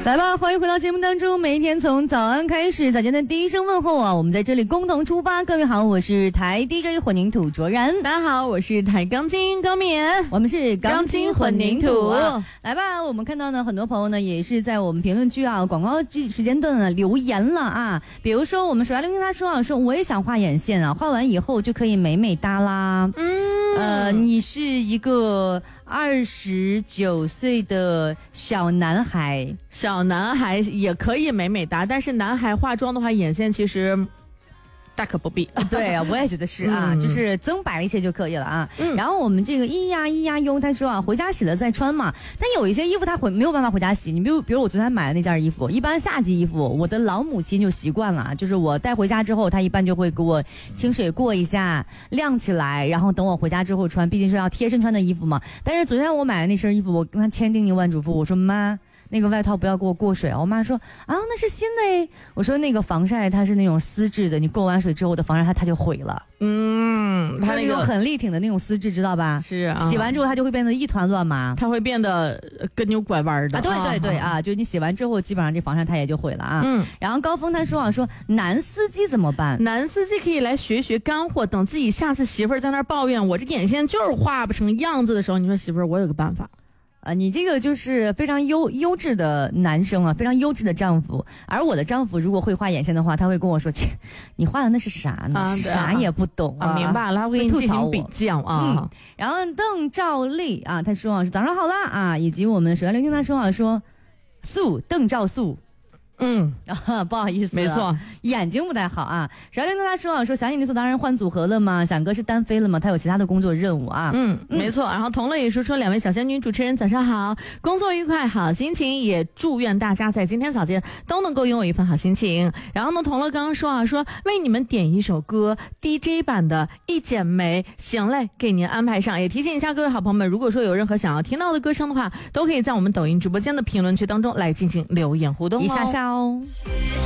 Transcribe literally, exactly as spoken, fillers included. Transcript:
来吧，欢迎回到节目当中。每一天从早安开始，早间的第一声问候啊，我们在这里共同出发。各位好，我是台 D J 混凝土卓然。 大家好，我是台钢筋高敏， 我们是钢筋混凝土。 啊、 来吧，我们看到呢，很多朋友呢也是在我们评论区啊、广告时间段啊留言了啊。比如说，我们手下留言他说啊，说我也想画眼线啊，画完以后就可以美美哒啦。嗯，呃，你是一个二十九岁的小男孩， 小男孩也可以美美哒，但是男孩化妆的话，眼线其实大可不必。 对啊，我也觉得是啊，嗯、就是增白一些就可以了啊。嗯、然后我们这个咿呀咿呀哟，他说啊，回家洗了再穿嘛。但有一些衣服他回没有办法回家洗，你比如比如我昨天买的那件衣服，一般夏季衣服，我的老母亲就习惯了，就是我带回家之后，她一般就会给我清水过一下，晾起来，然后等我回家之后穿，毕竟是要贴身穿的衣服嘛。但是昨天我买的那身衣服，我跟她千叮咛万嘱咐，我说妈，那个外套不要给我过水啊！我妈说啊，那是新的诶。我说那个防晒它是那种丝质的，你过完水之后的防晒它它就毁了。 嗯，它那种很力挺的那种丝质，知道吧？ 是啊。 洗完之后它就会变得一团乱麻， 它会变得跟扭拐弯的。 啊，对对对啊，就你洗完之后，基本上这防晒它也就毁了啊。嗯。然后高峰他说啊，说男司机怎么办？ 男司机可以来学学干货，等自己下次媳妇儿在那儿抱怨我这眼线就是画不成样子的时候，你说媳妇儿，我有个办法。 啊，你这个就是非常优优质的男生啊，非常优质的丈夫。而我的丈夫如果会画眼线的话，他会跟我说：“切，你画的那是啥呢？啊、啥也不懂啊！” 啊明白了，他会给你进行比较啊。 嗯、然后邓兆丽啊，他说啊，是早上好啦啊，以及我们首先聆听他说啊，说素邓兆素。嗯，啊，不好意思， 没错， 眼睛不太好啊。小玲跟他说啊，说想你理所当然换组合了吗？响哥是单飞了吗？他有其他的工作任务啊。 嗯，嗯没错。然后同乐也说说两位小仙女主持人早上好，工作愉快，好心情，也祝愿大家在今天早间都能够拥有一份好心情。然后呢，同乐刚刚说啊，说为你们点一首歌 D J 版的《一剪梅》，行嘞，给您安排上。也提醒一下各位好朋友们，如果说有任何想要听到的歌声的话，都可以在我们抖音直播间的评论区当中来进行留言互动、哦、 一下下哦。